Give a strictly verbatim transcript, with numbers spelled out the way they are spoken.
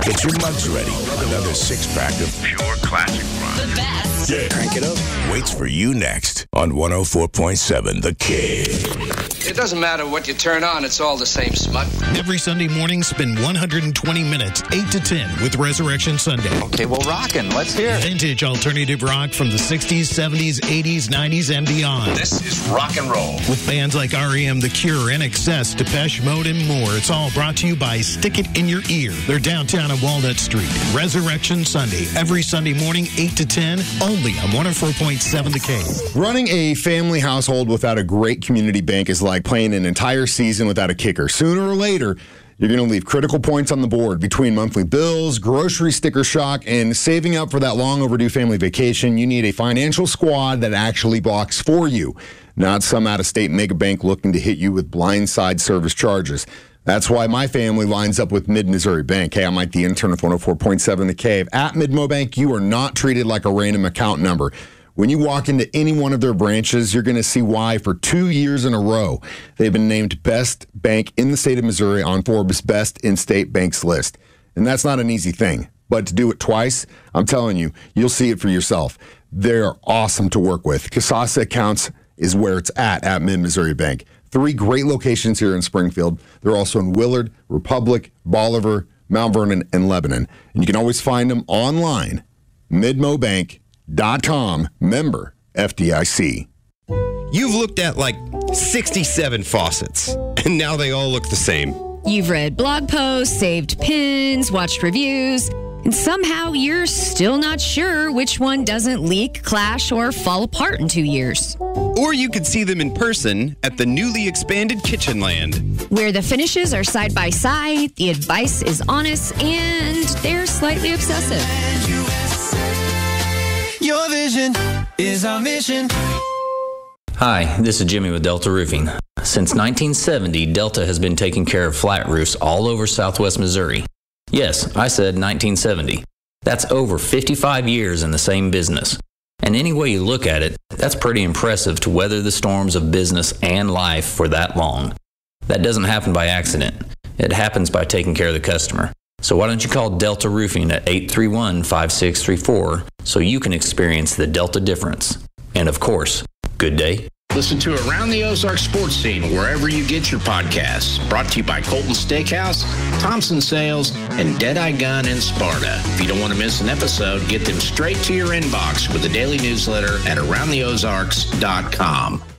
Get your mugs ready. Another six-pack of pure classic rock. The best. Yeah. Crank it up. Waits for you next on one oh four point seven The Kid. It doesn't matter what you turn on, it's all the same smut. Every Sunday morning, spend one hundred twenty minutes, eight to ten, with Resurrection Sunday. Okay, well, rockin'. Let's hear it. Vintage alternative rock from the sixties, seventies, eighties, nineties, and beyond. This is rock and roll. With bands like R E M, The Cure, N X S, Depeche Mode, and more. It's all brought to you by Stick It in Your Ear. They're downtown on Walnut Street. Resurrection Sunday, every Sunday morning, eight to ten, only on one oh four point seven The K. Running a family household without a great community bank is like playing an entire season without a kicker. Sooner or later, you're going to leave critical points on the board between monthly bills, grocery sticker shock, and saving up for that long overdue family vacation. You need a financial squad that actually blocks for you, not some out-of-state mega bank looking to hit you with blindside service charges. That's why my family lines up with Mid-Missouri Bank. Hey, I'm Mike, the intern of one oh four point seven The Cave. At Mid-Mo Bank, you are not treated like a random account number. When you walk into any one of their branches, you're going to see why for two years in a row, they've been named best bank in the state of Missouri on Forbes' best in-state banks list. And that's not an easy thing. But to do it twice, I'm telling you, you'll see it for yourself. They're awesome to work with. Kasasa Accounts is where it's at at Mid-Missouri Bank. Three great locations here in Springfield. They're also in Willard, Republic, Bolivar, Mount Vernon, and Lebanon. And you can always find them online, mid mo bank dot com, member F D I C. You've looked at like sixty-seven faucets, and now they all look the same. You've read blog posts, saved pins, watched reviews, and somehow you're still not sure which one doesn't leak, clash, or fall apart in two years. Or you could see them in person at the newly expanded Kitchenland, where the finishes are side by side, the advice is honest, and they're slightly obsessive. Your vision is our mission. Hi, this is Jimmy with Delta Roofing. Since nineteen seventy, Delta has been taking care of flat roofs all over southwest Missouri. Yes, I said nineteen seventy. That's over fifty-five years in the same business. And any way you look at it, that's pretty impressive to weather the storms of business and life for that long. That doesn't happen by accident. It happens by taking care of the customer. So why don't you call Delta Roofing at eight three one, five six three four so you can experience the Delta difference. And of course, good day. Listen to Around the Ozark Sports Scene wherever you get your podcasts. Brought to you by Colton Steakhouse, Thompson Sales, and Deadeye Gun in Sparta. If you don't want to miss an episode, get them straight to your inbox with the daily newsletter at around the ozarks dot com.